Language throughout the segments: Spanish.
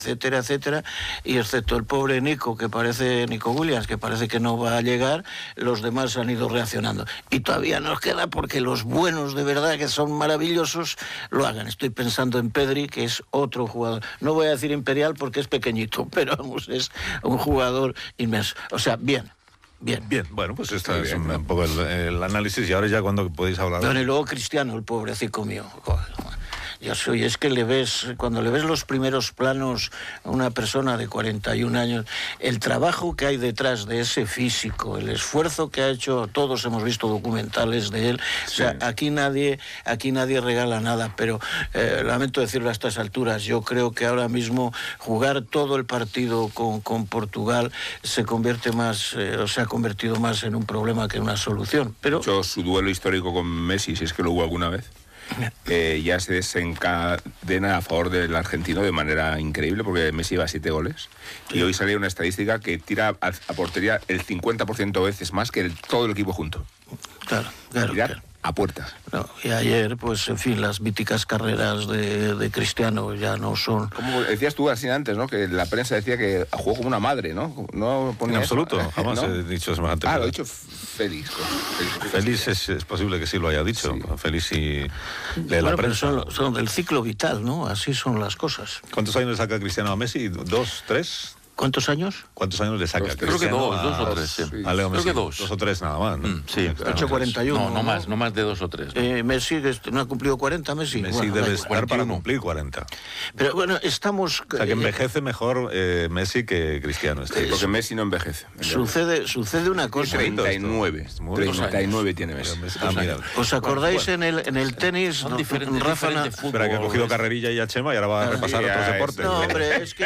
etcétera, etcétera, y excepto el pobre Nico Williams, que parece que no va a llegar, los demás han ido reaccionando. Y todavía nos queda porque los buenos de verdad, que son maravillosos, lo hagan. Estoy pensando en Pedri, que es otro jugador. No voy a decir imperial porque es pequeñito, pero vamos, es un jugador inmenso. O sea, bien. Bueno, pues esto es un poco el análisis, y ahora ya cuando podéis hablar. Bueno, y luego Cristiano, el pobrecito mío. Es que cuando le ves los primeros planos a una persona de 41 años, el trabajo que hay detrás de ese físico, el esfuerzo que ha hecho, todos hemos visto documentales de él, sí. O sea, aquí nadie regala nada, pero lamento decirlo a estas alturas, yo creo que ahora mismo jugar todo el partido con Portugal se ha convertido más en un problema que en una solución. Pero su duelo histórico con Messi, si es que lo hubo alguna vez, ya se desencadena a favor del argentino de manera increíble, porque Messi va a 7 goles, sí. Y hoy salía una estadística que tira a portería el 50% de veces más que todo el equipo junto. Claro. A puerta. No, y ayer, pues, en fin, las míticas carreras de Cristiano ya no son... Como decías tú así antes, ¿no? Que la prensa decía que jugó como una madre, ¿no? No ponía en absoluto, eso, jamás ¿no? He dicho semejante. Lo ha dicho Félix. Félix es posible que sí lo haya dicho. Sí. Félix y de la prensa. Son del ciclo vital, ¿no? Así son las cosas. ¿Cuántos años le saca Cristiano a Messi? ¿2, 3? ¿Cuántos años? ¿Cuántos años le saca? Creo que dos o tres. Sí. A Leo Messi. Creo que 2. 2 o 3 nada más, ¿no? Sí. 8:41. No más de 2 o 3. ¿no? Messi no ha cumplido 40, Messi. Messi debe estar para cumplir 40. Pero bueno, estamos... O sea, que envejece mejor Messi que Cristiano. Porque Messi no envejece. Sucede una cosa. 39 tiene Messi. ¿Os acordáis en el tenis? Espera, que ha cogido carrerilla y a Chema y ahora va a repasar otros deportes. No, hombre, es que...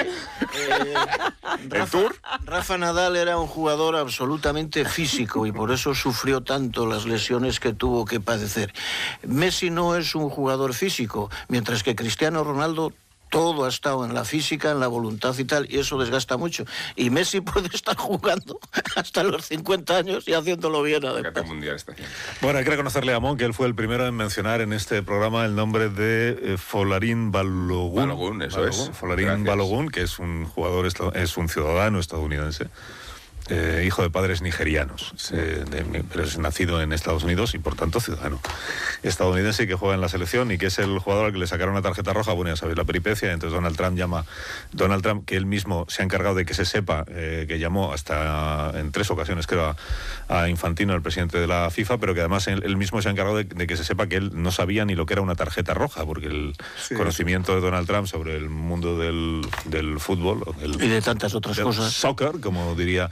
¿El Tour? Rafa Nadal era un jugador absolutamente físico y por eso sufrió tanto las lesiones que tuvo que padecer. Messi no es un jugador físico, mientras que Cristiano Ronaldo todo ha estado en la física, en la voluntad y tal, y eso desgasta mucho. Y Messi puede estar jugando hasta los 50 años y haciéndolo bien, además. Bueno, hay que reconocerle a Mon que él fue el primero en mencionar en este programa el nombre de Folarin Balogun. Folarin Balogun, que es un jugador, es un ciudadano estadounidense. Hijo de padres nigerianos, pero es nacido en Estados Unidos y por tanto ciudadano estadounidense, que juega en la selección y que es el jugador al que le sacaron una tarjeta roja. Bueno, ya sabéis la peripecia. Entonces Donald Trump, que él mismo se ha encargado de que se sepa, que llamó hasta en 3 ocasiones, creo, a Infantino, el presidente de la FIFA, pero que además él mismo se ha encargado de que se sepa que él no sabía ni lo que era una tarjeta roja, porque el conocimiento de Donald Trump sobre el mundo del fútbol y de tantas otras cosas, soccer, como diría...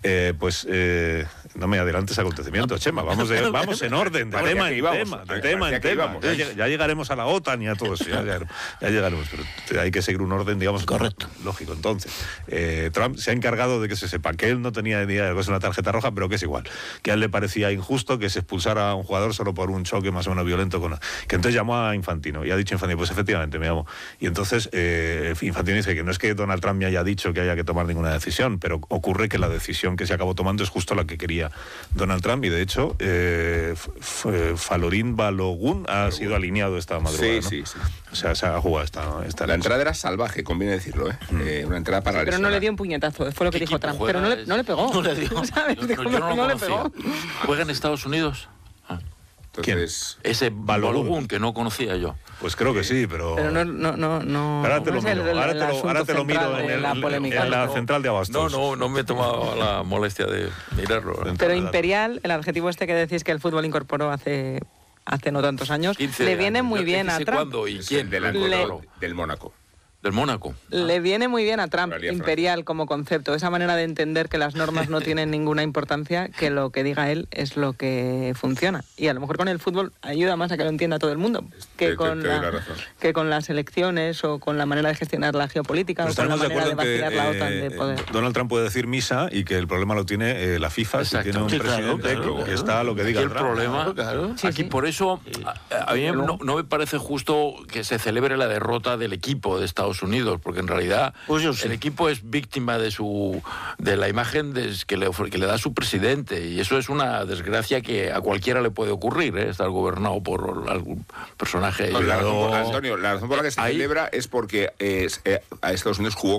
no me adelantes acontecimientos, Chema, vamos en orden, de tema en tema. Ya llegaremos a la OTAN y a todo eso, ya llegaremos, pero hay que seguir un orden, digamos, correcto, lógico. Entonces, Trump se ha encargado de que se sepa que él no tenía idea de que es una tarjeta roja, pero que es igual, que a él le parecía injusto que se expulsara a un jugador solo por un choque más o menos violento que entonces llamó a Infantino, y ha dicho Infantino, pues efectivamente me llamó, y entonces Infantino dice que no es que Donald Trump me haya dicho que haya que tomar ninguna decisión, pero ocurre que la decisión que se acabó tomando es justo la que quería Donald Trump, y de hecho Folarin Balogun ha sido alineado esta madrugada, ¿no? Sí. O sea, se ha jugado esta la entrada era salvaje, conviene decirlo, una entrada para pero no le dio un puñetazo, fue lo que dijo Trump, pero no le pegó. No le dio. ¿Sabes? No le pegó. ¿Juega en Estados Unidos? Entonces, ¿quién? Ese Balogun que no conocía yo. Pues creo que sí, pero no. Ahora te lo miro en la central de Abastos. No me he tomado la molestia de mirarlo. Pero imperial, el adjetivo este que decís que el fútbol incorporó hace no tantos años, le viene muy bien a Trump. ¿Cuándo y quién? Del Mónaco. Del Mónaco. Le viene muy bien a Trump, imperial como concepto, esa manera de entender que las normas no tienen ninguna importancia, que lo que diga él es lo que funciona. Y a lo mejor con el fútbol ayuda más a que lo entienda todo el mundo que con las elecciones o con la manera de gestionar la geopolítica o con la manera de vaciar la OTAN de poder. Donald Trump puede decir misa y que el problema lo tiene la FIFA, si tiene un presidente que está a lo que diga el problema. Aquí por eso a mí no me parece justo que se celebre la derrota del equipo de Estados Estados Unidos, porque en realidad Pues yo sí. el equipo es víctima de la imagen que le da su presidente, y eso es una desgracia que a cualquiera le puede ocurrir, estar gobernado por algún personaje. Antonio, la razón por la que se celebra es porque a Estados Unidos jugó